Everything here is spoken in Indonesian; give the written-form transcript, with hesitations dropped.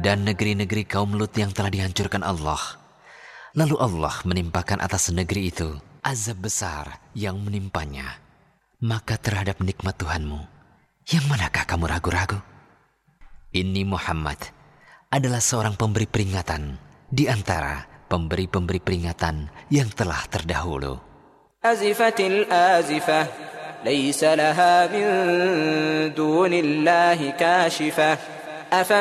dan negeri-negeri kaum Lut yang telah dihancurkan Allah. Lalu Allah menimpakan atas negeri itu azab besar yang menimpanya. Maka terhadap nikmat Tuhanmu, yang manakah kamu ragu-ragu? Ini Muhammad adalah seorang pemberi peringatan di antara pemberi-pemberi peringatan yang telah terdahulu. Azifatil azifah, laysa laha min dunillahi kashifah.